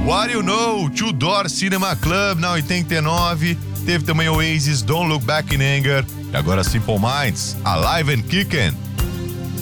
What You Know, Two Door Cinema Club na 89. Teve também Oasis, Don't Look Back in Anger. E agora Simple Minds, Alive and Kickin'.